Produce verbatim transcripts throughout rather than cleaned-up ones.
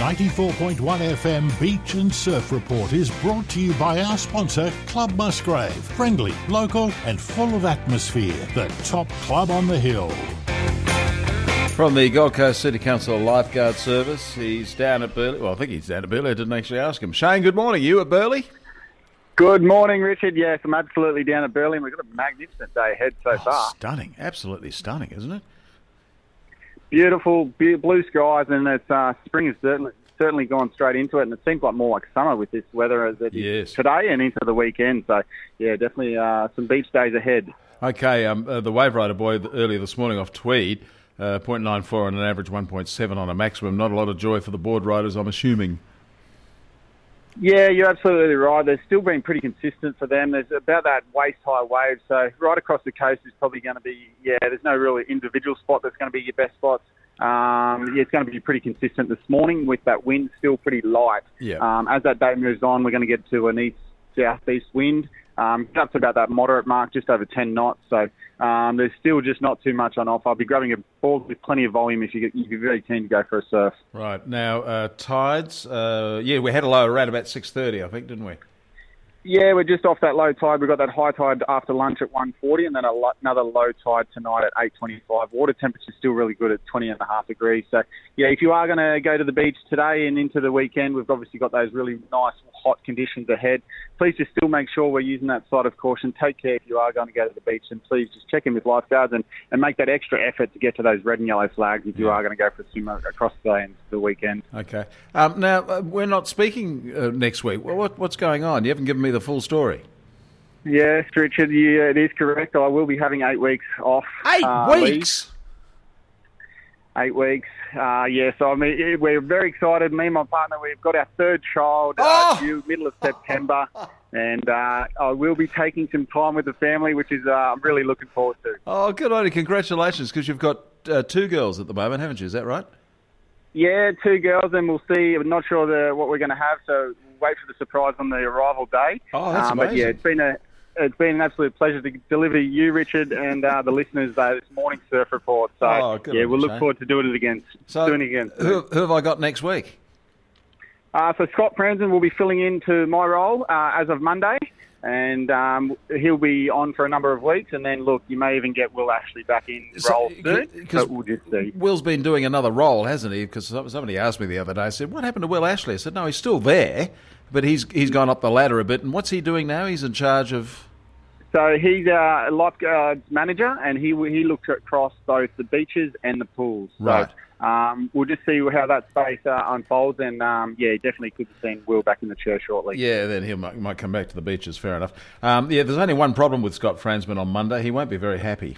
ninety-four point one F M Beach and Surf Report is brought to you by our sponsor, Club Musgrave. Friendly, local and full of atmosphere. The top club on the hill. From the Gold Coast City Council Lifeguard Service, he's down at Burleigh. Well, I think he's down at Burleigh. I didn't actually ask him. Shane, good morning. You at Burleigh? Good morning, Richard. Yes, I'm absolutely down at Burleigh. We've got a magnificent day ahead so Oh, far. stunning. Absolutely stunning, isn't it? Beautiful, be- blue skies, and it's uh, spring has certainly certainly gone straight into it, and it seems like more like summer with this weather as it Yes. is today and into the weekend. So, yeah, definitely uh, some beach days ahead. Okay, um, uh, the Wave Rider boy th- earlier this morning off Tweed, uh, zero point nine four on an average, one point seven on a maximum. Not a lot of joy for the board riders, I'm assuming. Yeah, you're absolutely right. They've still been pretty consistent for them. There's about that waist-high wave, so right across the coast is probably going to be, yeah, there's no really individual spot that's going to be your best spots. Um, yeah, it's going to be pretty consistent this morning with that wind still pretty light. Yeah. Um, as that day moves on, we're going to get to an east-southeast wind, um, up to about that moderate mark, just over ten knots. So um, there's still just not too much on offer. I'll be grabbing a board with plenty of volume if, you get, if you're very keen to go for a surf. Right, now, uh, tides, uh, yeah, we had a low around about six thirty, I think, didn't we? Yeah, we're just off that low tide. We've got that high tide after lunch at one forty and then a lo- another low tide tonight at eight twenty-five. Water temperature's still really good at twenty and a half degrees. So, yeah, if you are going to go to the beach today and into the weekend, we've obviously got those really nice hot conditions ahead. Please just still make sure we're using that side of caution. Take care if you are going to go to the beach, and please just check in with lifeguards and, and make that extra effort to get to those red and yellow flags if you are going to go for a swim across the day and the weekend. Okay. Um, now, uh, we're not speaking uh, next week. Well, what, what's going on? You haven't given me the full story. Yes, Richard, yeah, it is correct. I will be having eight weeks off. Eight uh, weeks? Leave. Eight weeks. Uh, yeah, so I mean, we're very excited. Me and my partner, we've got our third child uh, Oh! due middle of September. And uh, I will be taking some time with the family, which is uh, I'm really looking forward to. Oh, good on you. Congratulations, because you've got uh, two girls at the moment, haven't you? Is that right? Yeah, two girls, and we'll see. I'm not sure the, what we're going to have, so we'll wait for the surprise on the arrival day. Oh, that's um, But yeah, amazing. it's been a it's been an absolute pleasure to deliver you, Richard, and uh, the listeners uh, this morning surf report. So Oh, good yeah, on we'll you, look Shane. forward to doing it again. So, doing it again. who, who have I got next week? Uh, so Scott Franzen will be filling into my role uh, as of Monday, and um, he'll be on for a number of weeks. And then, look, you may even get Will Ashley back in So, role soon, because but we'll just see. Will's been doing another role, hasn't he? Because somebody asked me the other day, I said, what happened to Will Ashley? I said, no, he's still there, but he's he's gone up the ladder a bit. And what's he doing now? He's in charge of... So he's a lifeguards manager, and he he looks across both the beaches and the pools. So, Right. Um, we'll just see how that space uh, unfolds, and um, yeah, definitely could be seeing Will back in the chair shortly. Yeah, then he might, might come back to the beaches, fair enough. Um, yeah, there's only one problem with Scott Fransman on Monday. He won't be very happy.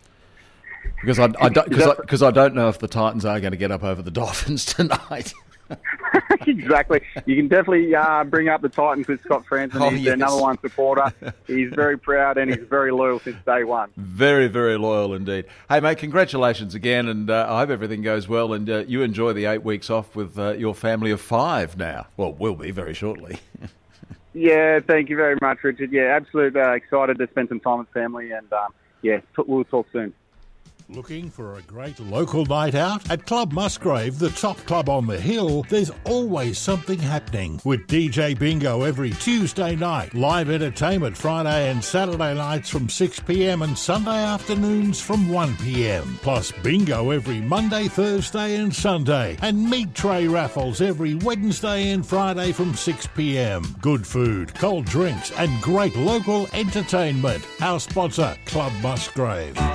Because I, I, don't, cause I, cause I don't know if the Titans are going to get up over the Dolphins tonight. Exactly. You can definitely uh, bring up the Titans with Scott Franzen. Oh, He's yes. their number one supporter. He's very proud, and he's very loyal since day one. Very, very loyal indeed. Hey, mate, congratulations again, and uh, I hope everything goes well, and uh, you enjoy the eight weeks off with uh, your family of five now. Well, will be very shortly. Yeah, thank you very much, Richard. Yeah, absolutely uh, excited to spend some time with family, and um, yeah, t- we'll talk soon. Looking for a great local night out? At Club Musgrave, the top club on the hill, there's always something happening. With D J Bingo every Tuesday night, live entertainment Friday and Saturday nights from six p.m. and Sunday afternoons from one p.m. Plus bingo every Monday, Thursday and Sunday. And meat tray raffles every Wednesday and Friday from six p.m. Good food, cold drinks and great local entertainment. Our sponsor, Club Musgrave.